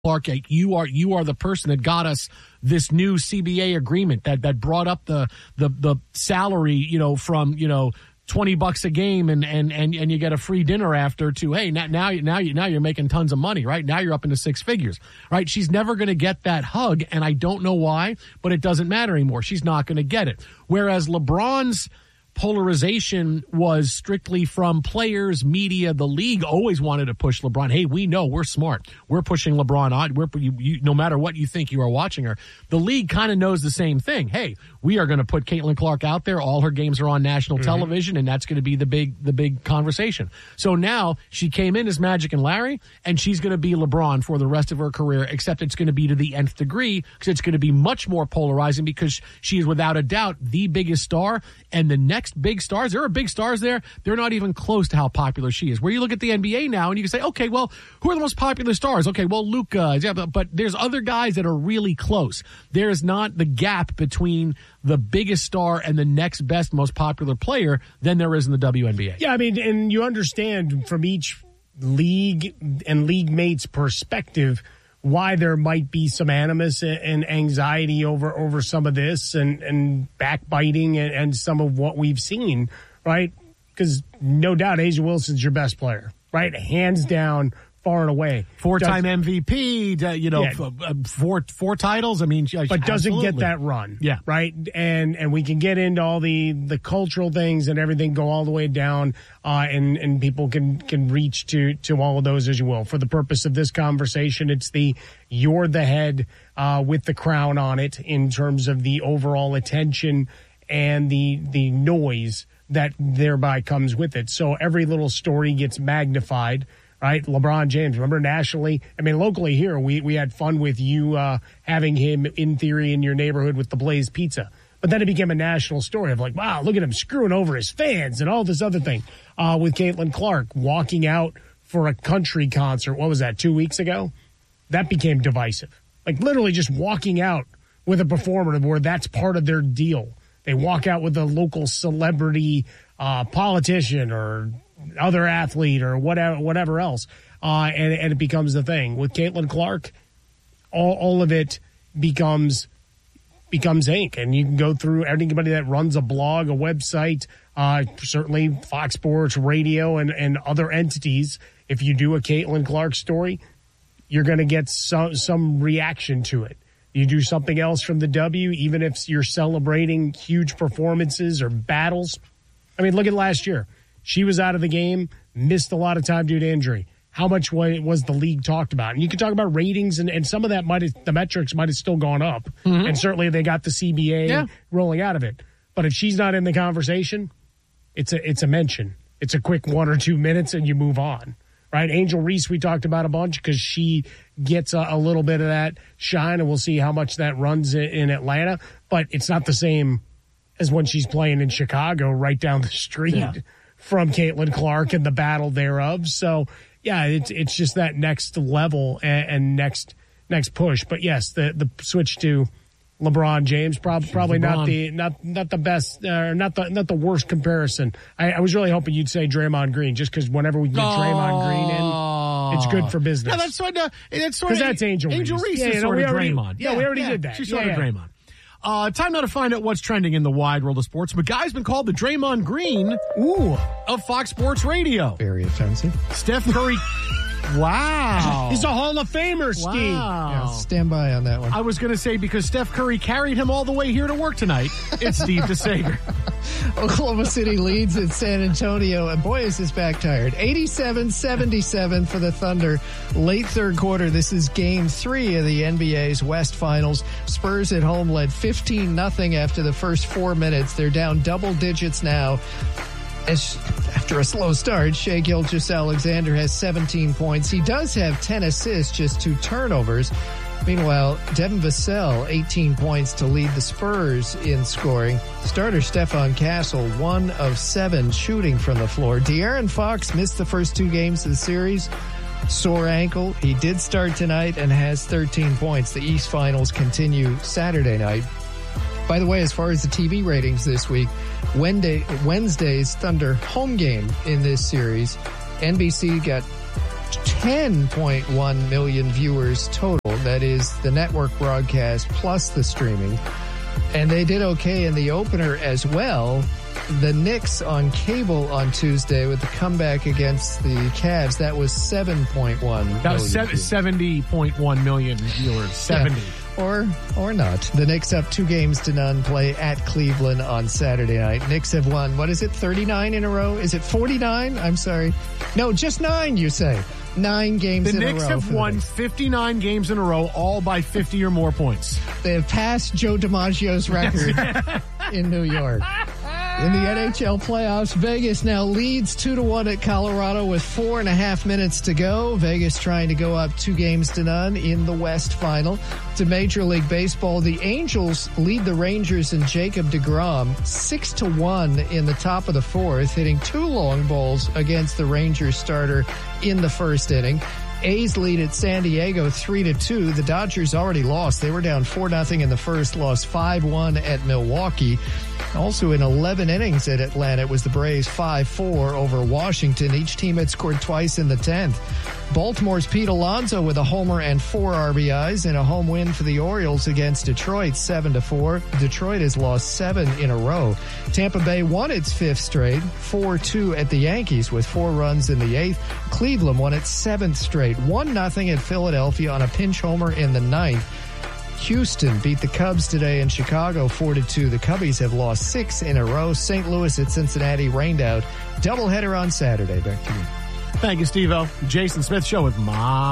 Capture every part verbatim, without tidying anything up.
Clark, you are you are the person that got us this new C B A agreement that, that brought up the, the the salary, you know, from, you know, twenty bucks a game and, and, and, and you get a free dinner after to, hey, now now now you now you're making tons of money, right? Now you're up into six figures, right? She's never going to get that hug, and I don't know why, but it doesn't matter anymore. She's not going to get it. Whereas LeBron's polarization was strictly from players, media. The league always wanted to push LeBron. Hey, we know we're smart. We're pushing LeBron on. We're you, you, no matter what you think you are watching her. The league kind of knows the same thing. Hey, we are going to put Caitlin Clark out there. All her games are on national mm-hmm. television, and that's going to be the big the big conversation. So now she came in as Magic and Larry, and she's going to be LeBron for the rest of her career, except it's going to be to the nth degree because it's going to be much more polarizing because she is without a doubt the biggest star, and the next big stars, there are big stars there, they're not even close to how popular she is. Where you look at the N B A now and you can say, okay, well, who are the most popular stars? Okay, well, Luka, yeah, but, but there's other guys that are really close. There's not the gap between the biggest star and the next best, most popular player than there is in the W N B A. Yeah, I mean, and you understand from each league and league mate's perspective why there might be some animus and anxiety over, over some of this and, and backbiting and, and some of what we've seen, right? Because no doubt A'ja Wilson's your best player, right? Hands down, far and away. Four-time Does, M V P, you know, yeah. four four titles. I mean, but doesn't absolutely. get that run, yeah, right. And and we can get into all the, the cultural things and everything, go all the way down, uh, and and people can can reach to to all of those as you will. For the purpose of this conversation, it's the you're the head uh, with the crown on it in terms of the overall attention and the the noise that thereby comes with it. So every little story gets magnified. Right, LeBron James. Remember nationally? I mean, locally here, we, we had fun with you uh, having him in theory in your neighborhood with the Blaze Pizza. But then it became a national story of like, wow, look at him screwing over his fans and all this other thing. Uh, with Caitlin Clark walking out for a country concert. What was that? Two weeks ago? That became divisive. Like literally just walking out with a performer where that's part of their deal. They walk out with a local celebrity, uh, politician or other athlete or whatever whatever else, uh, and, and it becomes the thing. With Caitlin Clark, all, all of it becomes becomes ink, and you can go through anybody that runs a blog, a website, uh, certainly Fox Sports Radio and, and other entities. If you do a Caitlin Clark story, you're going to get some, some reaction to it. You do something else from the W, even if you're celebrating huge performances or battles. I mean, look at last year. She was out of the game, missed a lot of time due to injury. How much was the league talked about? And you can talk about ratings, and, and some of that might have, the metrics might have still gone up. Mm-hmm. And certainly they got the C B A yeah. rolling out of it. But if she's not in the conversation, it's a it's a mention. It's a quick one or two minutes, and you move on. Right? Angel Reese, we talked about a bunch because she gets a, a little bit of that shine, and we'll see how much that runs in, in Atlanta. But it's not the same as when she's playing in Chicago right down the street. Yeah. From Caitlin Clark and the battle thereof. So, yeah, it's it's just that next level and, and next next push. But yes, the the switch to LeBron James prob- probably LeBron. not the not not the best, uh, not the not the worst comparison. I, I was really hoping you'd say Draymond Green, just because whenever we get oh. Draymond Green in, it's good for business. Yeah, that's sort of that's sort of that's Angel Angel Reese. Reese yeah, is you know, sort we of already, Draymond. Yeah, yeah, we already yeah, did that. She's yeah, sort yeah. of Draymond. Uh, time now to find out what's trending in the wide world of sports. But guy's been called the Draymond Green Ooh. of Fox Sports Radio. Very offensive. Steph Curry. Wow. He's a Hall of Famer, Steve. Wow. Yeah, stand by on that one. I was going to say because Steph Curry carried him all the way here to work tonight. It's Steve DeSager. Oklahoma City leads at San Antonio, and boy, is this back tired. eighty-seven seventy-seven for the Thunder. Late third quarter, this is game three of the N B A's West Finals. Spurs at home led fifteen nothing after the first four minutes. They're down double digits now. As after a slow start, Shai Gilgeous-Alexander has seventeen points. He does have ten assists, just two turnovers. Meanwhile, Devin Vassell, eighteen points to lead the Spurs in scoring. Starter Stefan Castle, one of seven shooting from the floor. De'Aaron Fox missed the first two games of the series. Sore ankle. He did start tonight and has thirteen points. The East Finals continue Saturday night. By the way, as far as the T V ratings this week, Wednesday, Wednesday's Thunder home game in this series, N B C got ten point one million viewers total. That is the network broadcast plus the streaming. And they did okay in the opener as well. The Knicks on cable on Tuesday with the comeback against the Cavs, that was seven point one million. That was seven, seventy point one million viewers. seventy. Yeah. Or or not. The Knicks up two games to none, play at Cleveland on Saturday night. Knicks have won, what is it, thirty-nine in a row? Is it forty-nine? I'm sorry. No, just nine, you say. Nine games the in Knicks a row. Have the Knicks have won fifty-nine games in a row, all by fifty or more points. They have passed Joe DiMaggio's record in New York. In the N H L playoffs, Vegas now leads two to one at Colorado with four and a half minutes to go. Vegas trying to go up two games to none in the West Final. To Major League Baseball, the Angels lead the Rangers and Jacob deGrom six to one in the top of the fourth, hitting two long balls against the Rangers starter in the first inning. A's lead at San Diego three to two. The Dodgers already lost. They were down four nothing in the first, lost five one at Milwaukee. Also in eleven innings at Atlanta, it was the Braves five four over Washington. Each team had scored twice in the tenth. Baltimore's Pete Alonso with a homer and four R B Is in a home win for the Orioles against Detroit seven to four. Detroit has lost seven in a row. Tampa Bay won its fifth straight, four two at the Yankees with four runs in the eighth. Cleveland won its seventh straight, one nothing at Philadelphia on a pinch homer in the ninth. Houston beat the Cubs today in Chicago four to two. The Cubbies have lost six in a row. Saint Louis at Cincinnati rained out. Doubleheader on Saturday. Back to you. Thank you, Steve-O. Jason Smith Show with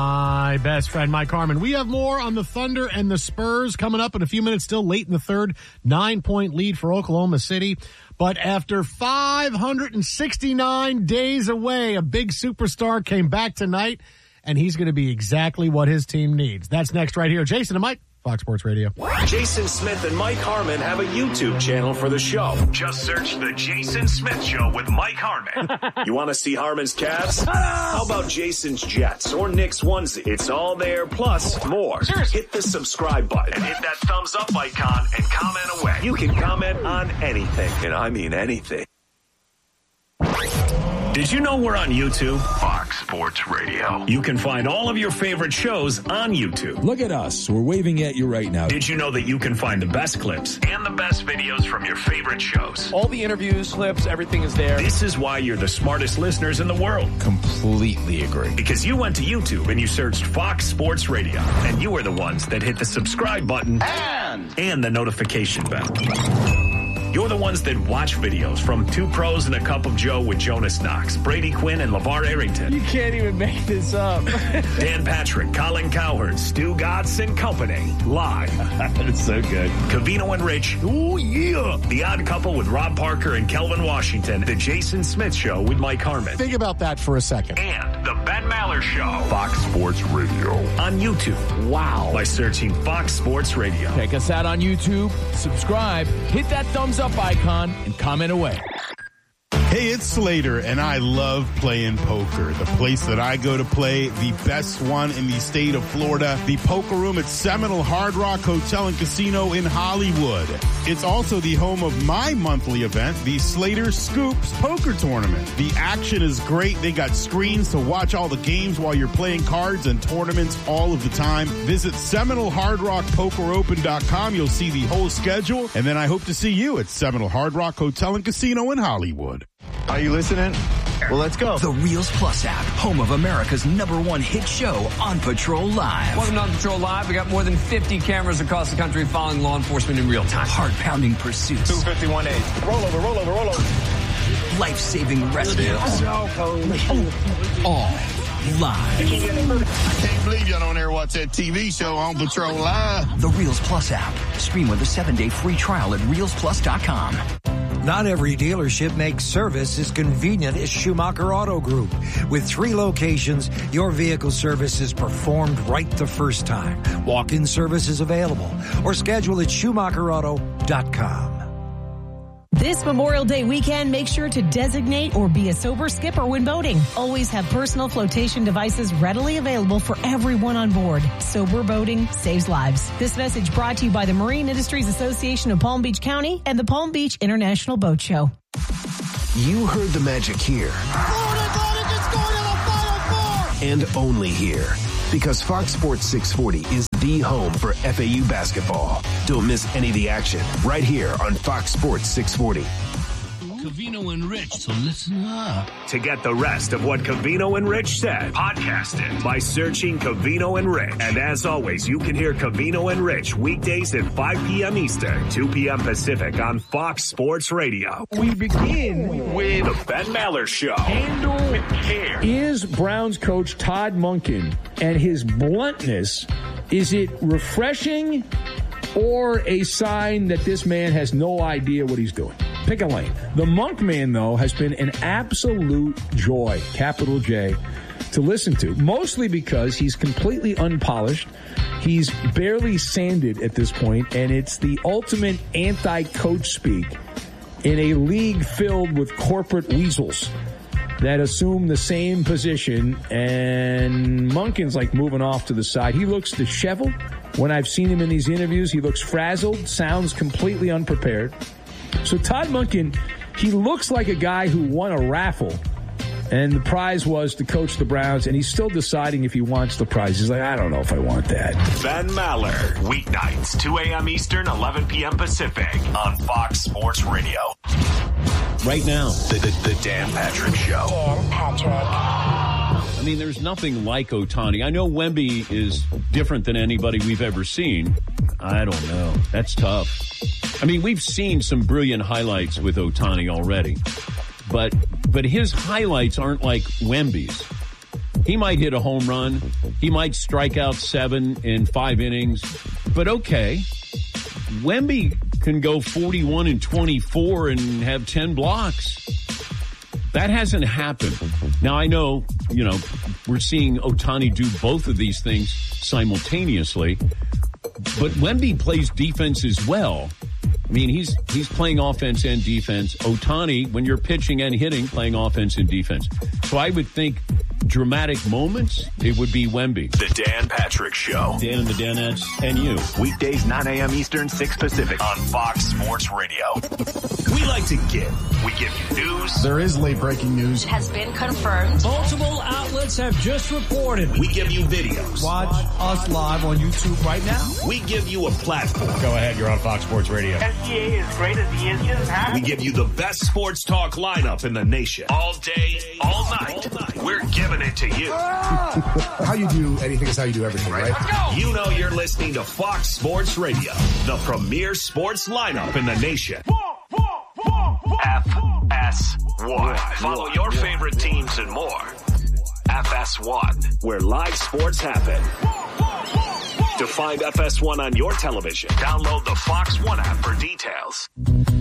my best friend, Mike Harmon. We have more on the Thunder and the Spurs coming up in a few minutes, still late in the third. Nine-point lead for Oklahoma City. But after five hundred sixty-nine days away, a big superstar came back tonight, and he's going to be exactly what his team needs. That's next right here. Jason and Mike. Fox Sports Radio. Jason Smith and Mike Harmon have a YouTube channel for the show. Just search The Jason Smith Show with Mike Harmon. You want to see Harmon's Cavs? How about Jason's Jets or Knicks onesie? It's all there, plus more. Hit the subscribe button and hit that thumbs up icon and comment away. You can comment on anything, and I mean anything. Did you know we're on YouTube? Fox Sports Radio. You can find all of your favorite shows on YouTube. Look at us. We're waving at you right now. Did you know that you can find the best clips and the best videos from your favorite shows? All the interviews, clips, everything is there. This is why you're the smartest listeners in the world. Completely agree. Because you went to YouTube and you searched Fox Sports Radio. And you are the ones that hit the subscribe button and, and the notification bell. You're the ones that watch videos from Two Pros and a Cup of Joe with Jonas Knox, Brady Quinn, and LeVar Arrington. You can't even make this up. Dan Patrick, Colin Cowherd, Stu Gatz and Company. Live. It's so good. Covino and Rich. Ooh, yeah. The Odd Couple with Rob Parker and Kelvin Washington. The Jason Smith Show with Mike Harmon. Think about that for a second. And The Ben Maller Show. Fox Sports Radio. On YouTube. Wow. By searching Fox Sports Radio. Check us out on YouTube. Subscribe. Hit that thumbs up icon and comment away. Hey, it's Slater, and I love playing poker. The place that I go to play, the best one in the state of Florida, the Poker Room at Seminole Hard Rock Hotel and Casino in Hollywood. It's also the home of my monthly event, the Slater Scoops Poker Tournament. The action is great. They got screens to watch all the games while you're playing cards and tournaments all of the time. Visit Seminole Hard Rock Poker Open dot com. You'll see the whole schedule, and then I hope to see you at Seminole Hard Rock Hotel and Casino in Hollywood. Are you listening? Well, let's go. The Reels Plus app, home of America's number one hit show, On Patrol Live. Welcome to On Patrol Live. We got more than fifty cameras across the country following law enforcement in real time. Heart-pounding pursuits. two fifty-one eight. Roll over, roll over, roll over. Life-saving rescues. All live. I can't believe y'all don't ever watch that T V show On Patrol Live. The Reels Plus app. Stream with a seven-day free trial at reels plus dot com. Not every dealership makes service as convenient as Schumacher Auto Group. With three locations, your vehicle service is performed right the first time. Walk-in service is available or schedule at schumacher auto dot com. This Memorial Day weekend, make sure to designate or be a sober skipper when boating. Always have personal flotation devices readily available for everyone on board. Sober boating saves lives. This message brought to you by the Marine Industries Association of Palm Beach County and the Palm Beach International Boat Show. You heard the magic here. and only here. Because Fox Sports six forty is the home for F A U basketball. Don't miss any of the action right here on Fox Sports six forty. Covino and Rich, so listen up. To get the rest of what Covino and Rich said, podcast it by searching Covino and Rich. And as always, you can hear Covino and Rich weekdays at five p.m. Eastern, two p.m. Pacific on Fox Sports Radio. We begin with the Ben Maller Show. Handle with care. Is Browns coach Todd Monken and his bluntness, is it refreshing or a sign that this man has no idea what he's doing? Pick a lane. The Monk Man, though, has been an absolute joy, capital J, to listen to, mostly because he's completely unpolished. He's barely sanded at this point, and it's the ultimate anti-coach speak in a league filled with corporate weasels that assume the same position, and Monken's like moving off to the side. He looks disheveled. When I've seen him in these interviews, he looks frazzled, sounds completely unprepared. So Todd Monken, he looks like a guy who won a raffle, and the prize was to coach the Browns, and he's still deciding if he wants the prize. He's like, I don't know if I want that. Ben Maller, weeknights, two a.m. Eastern, eleven p.m. Pacific on Fox Sports Radio. Right now, the, the, the Dan Patrick Show. Dan Patrick. I mean, there's nothing like Ohtani. I know Wemby is different than anybody we've ever seen. I don't know. That's tough. I mean, we've seen some brilliant highlights with Ohtani already, but but his highlights aren't like Wemby's. He might hit a home run. He might strike out seven in five innings, but okay. Wemby can go forty-one and twenty-four and have ten blocks. That hasn't happened. Now, I know, you know, we're seeing Ohtani do both of these things simultaneously, but Wemby plays defense as well. I mean, he's he's playing offense and defense. Ohtani, when you're pitching and hitting, playing offense and defense. So I would think dramatic moments, it would be Wemby. The Dan Patrick Show. Dan and the Danettes and you. Weekdays, nine a.m. Eastern, six Pacific on Fox Sports Radio. We like to give. We give you news. There is late breaking news. It has been confirmed. Multiple outlets have just reported. We give you videos. Watch us live on YouTube right now. We give you a platform. Go ahead, you're on Fox Sports Radio. S G A is great as he is just huh? We give you the best sports talk lineup in the nation. All day, all night. All night. We're giving it to you. How you do anything is how you do everything, right? right? You know you're listening to Fox Sports Radio, the premier sports lineup in the nation. F S one. Follow your favorite teams and more. F S one, where live sports happen. To find F S one on your television, download the Fox One app for details.